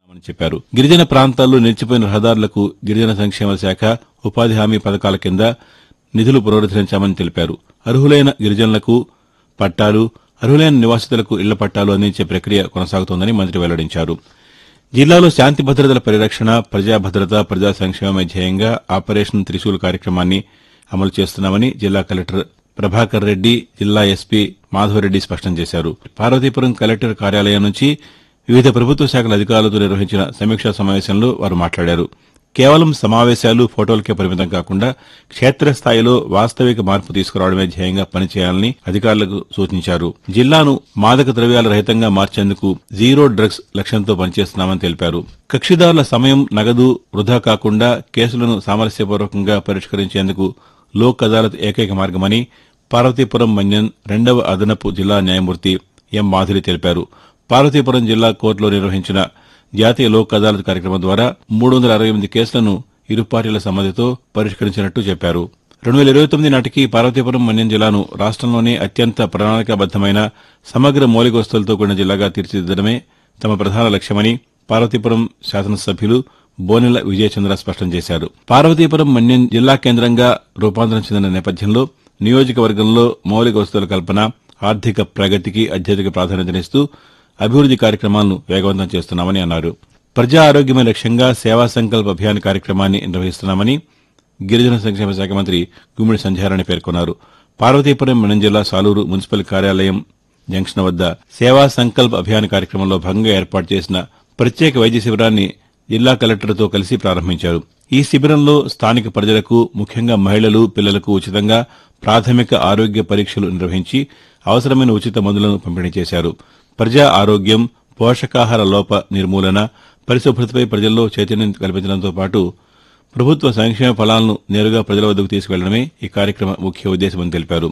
అని చెప్పారు. గిరిజన ప్రాంతాల్లో నిలిచిపోయిన రహదారులకు గిరిజన సంక్షేమ శాఖ, ఉపాధి హామీ పథకాల కింద నిధులు పునరుద్దరించామని తెలిపారు. అర్హులైన గిరిజనులకు పట్టాలు, అర్హులైన నివాసితులకు ఇళ్ల పట్టాలు అందించే ప్రక్రియ కొనసాగుతోందని మంత్రి వెల్లడించారు. జిల్లాలో శాంతి భద్రతల పరిరక్షణ, ప్రజా భద్రత, ప్రజా సంక్షేమమే ధ్యేయంగా ఆపరేషన్ త్రిశూల్ కార్యక్రమాన్ని అమలు చేస్తున్నామని జిల్లా కలెక్టర్ ప్రభాకర్ రెడ్డి, జిల్లా ఎస్పీ మాధవరెడ్డి స్పష్టం చేశారు. పార్వతీపురం కలెక్టర్ కార్యాలయం నుంచి వివిధ ప్రభుత్వ శాఖల అధికారులతో నిర్వహించిన సమీక్షా సమావేశంలో వారు మాట్లాడారు. కేవలం సమావేశాలు, ఫోటోలకే పరిమితం కాకుండా క్షేత్రస్థాయిలో వాస్తవిక మార్పు తీసుకురావడమే ధ్యేయంగా పనిచేయాలని అధికారులకు సూచించారు. జిల్లాను మాదక ద్రవ్యాల రహితంగా మార్చేందుకు జీరో డ్రగ్స్ లక్ష్యంతో పనిచేస్తున్నామని తెలిపారు. కక్షిదారుల సమయం, నగదు వృధా కాకుండా కేసులను సామరస్యపూర్వకంగా పరిష్కరించేందుకు లోక్ అదాలత్ ఏకైక మార్గమని పార్వతీపురం మన్యం 2వ అదనపు జిల్లా న్యాయమూర్తి ఎం మాధురి తెలిపారు. పార్వతీపురం జిల్లా కోర్టులో నిర్వహించిన జాతీయ లోక్ అదాలత్ కార్యక్రమం ద్వారా 368 కేసులను ఇరు పార్టీల సమ్మతితో పరిష్కరించినట్టు చెప్పారు. 2029 నాటికి పార్వతీపురం మన్యం జిల్లాను రాష్ట్రంలోనే అత్యంత ప్రణాళికాబద్దమైన సమగ్ర మౌలిక వసతులతో కూడిన జిల్లాగా తీర్చిదిద్దడమే తమ ప్రధాన లక్ష్యమని పార్వతీపురం శాసనసభ్యులు బోనెల విజయచంద్ర స్పష్టం చేశారు. పార్వతీపురం మన్యం జిల్లా కేంద్రంగా రూపాంతరం చెందిన నేపథ్యంలో నియోజకవర్గంలో మౌలిక వసతుల కల్పన, ఆర్థిక ప్రగతికి అత్యధిక ప్రాధాన్యతనిస్తూ అభివృద్ది కార్యక్రమాలను వేగవంతం చేస్తున్నామని అన్నారు. ప్రజా ఆరోగ్యమే లక్ష్యంగా సేవా సంకల్ప అభియాన్ కార్యక్రమాన్ని నిర్వహిస్తున్నామని గిరిజన సంక్షేమ శాఖ మంత్రి గుమ్మిడి సంధ్యారాణి పేర్కొన్నారు. పార్వతీపురం మన్యం జిల్లా సాలూరు మున్సిపల్ కార్యాలయం జంక్షన్ వద్ద సేవా సంకల్ప అభియాన్ కార్యక్రమంలో భాగంగా ఏర్పాటు చేసిన ప్రత్యేక వైద్య శిబిరాన్ని జిల్లా కలెక్టర్తో కలిసి ప్రారంభించారు. ఈ శిబిరంలో స్థానిక ప్రజలకు, ముఖ్యంగా మహిళలు, పిల్లలకు ఉచితంగా ప్రాథమిక ఆరోగ్య పరీక్షలు నిర్వహించి అవసరమైన ఉచిత మందులను పంపిణీ చేశారు. ప్రజా ఆరోగ్యం, పోషకాహార లోప నిర్మూలన, పరిశుభ్రతపై ప్రజల్లో చైతన్యం కల్పించడంతో పాటు ప్రభుత్వ సంక్షేమ ఫలాలను నేరుగా ప్రజల వద్దకు తీసుకెళ్లడమే ఈ కార్యక్రమ ముఖ్య ఉద్దేశమని తెలిపారు.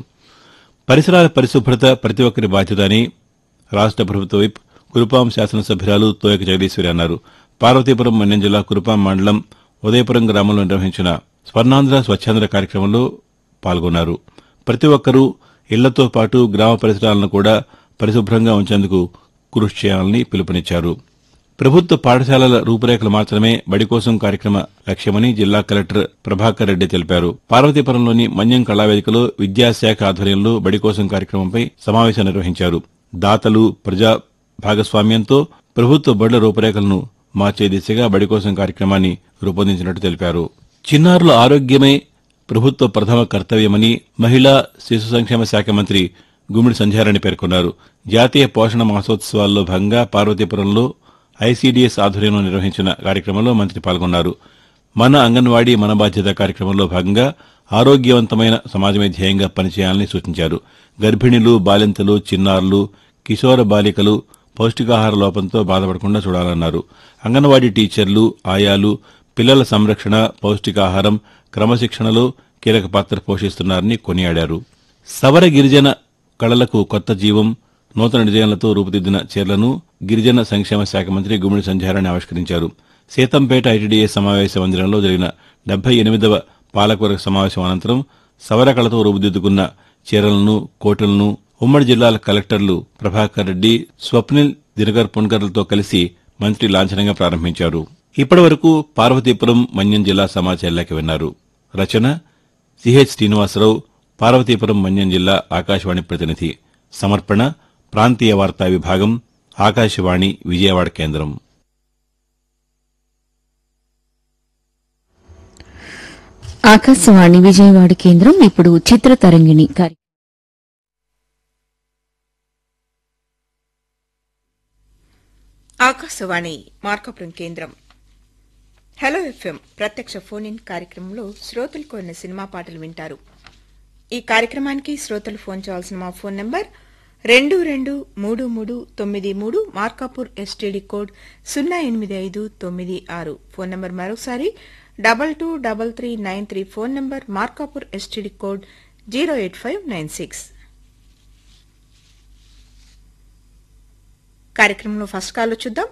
పరిసరాల పరిశుభ్రత ప్రతి ఒక్కరి బాధ్యత అని రాష్ట ప్రభుత్వ విప్ కురుపాం శాసనసభ్యురాలు తోయక జగదీశ్వరి అన్నారు. పార్వతీపురం మన్యం జిల్లా కురుపాం మండలం ఉదయపురం గ్రామంలో నిర్వహించిన స్వర్ణాంధ్ర స్వచ్ఛాంధ్ర కార్యక్రమంలో పాల్గొన్నారు. ప్రతి ఒక్కరూ ఇళ్లతో పాటు గ్రామ పరిసరాలను కూడా పరిశుభ్రంగా ఉంచేందుకు కృషి చేయాలని పిలుపునిచ్చారు. ప్రభుత్వ పాఠశాలల రూపురేఖలు మార్చడమే బడి కోసం కార్యక్రమ లక్ష్యమని జిల్లా కలెక్టర్ ప్రభాకర్ రెడ్డి తెలిపారు. పార్వతీపురంలోని మన్యం కళావేదికలో విద్యాశాఖ ఆధ్వర్యంలో బడి కోసం కార్యక్రమంపై సమావేశం నిర్వహించారు. దాతలు, ప్రజా భాగస్వామ్యంతో ప్రభుత్వ బడుల రూపురేఖలను మార్చే దిశగా బడి కోసం కార్యక్రమాన్ని రూపొందించినట్టు తెలిపారు. చిన్నారుల ఆరోగ్యమే ప్రభుత్వ ప్రథమ కర్తవ్యమని మహిళా శిశు సంక్షేమ శాఖ మంత్రి గుమ్మిడి సంధ్యారాణి పేర్కొన్నారు. జాతీయ పోషణ మాసోత్సవాల్లో భాగంగా పార్వతీపురంలో ఐసీడీఎస్ ఆధ్వర్యంలో నిర్వహించిన కార్యక్రమంలో మంత్రి పాల్గొన్నారు. మన అంగన్వాడీ మన బాధ్యత కార్యక్రమంలో భాగంగా ఆరోగ్యవంతమైన సమాజమే ధ్యేయంగా పనిచేయాలని సూచించారు. గర్భిణులు, బాలింతలు, చిన్నారులు, కిశోర బాలికలు పౌష్టికాహార లోపంతో బాధపడకుండా చూడాలన్నారు. అంగన్వాడీ టీచర్లు, ఆయాలు పిల్లల సంరక్షణ, పౌష్టికాహారం, క్రమశిక్షణలో కీలక పాత్ర పోషిస్తున్నారని కొనియాడారు. సవర గిరిజన కళలకు కొత్త జీవం, నూతన డిజైన్లతో రూపుదిద్దిన చీరలను గిరిజన సంక్షేమ శాఖ మంత్రి గుమ్మిడి సంధ్యారాణి ఆవిష్కరించారు. సీతంపేట ఐటీడీఏ సమావేశ మందిరంలో జరిగిన 78వ పాలకవర్గ సమావేశం అనంతరం సవర కళతో రూపుదిద్దుకున్న చీరలను, కోటులను ఉమ్మడి జిల్లాల కలెక్టర్లు ప్రభాకర్ రెడ్డి, స్వప్నిల్ దినకర్ పుణ్కర్లతో కలిసి మంత్రి లాంఛనంగా ప్రారంభించారు. ఇప్పటివరకు పార్వతీపురం మన్యం జిల్లా సమాచార లేఖ విన్నారు. రచన సిహెచ్ శ్రీనివాసరావు, పార్వతీపురం మన్యం జిల్లా ఆకాశవాణి ప్రతినిధి. సమర్పణ ప్రాంతీయ వార్తా విభాగం, ఆకాశవాణి విజయవాడ కేంద్రం. ఆకాశవాణి విజయవాడ కేంద్రం. ఇప్పుడు చిత్రతరంగిణి ఆకాశవాణి మార్కాపురం కేంద్రం. హలో ఎఫ్ఎం ప్రత్యక్ష ఫోన్ ఇన్ కార్యక్రమంలో శ్రోతలు కోరిన సినిమా పాటలు వింటారు. ఈ కార్యక్రమానికి శ్రోతలు ఫోన్ చేయాల్సిన మా phone number 223393 Markapur STD code 08596. Phone number మరోసారి 223393 phone number Markapur STD code 08596. కార్యక్రమంలో ఫస్ట్ కాల్ చూద్దాం.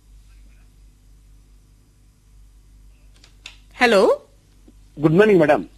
Hello, good morning madam.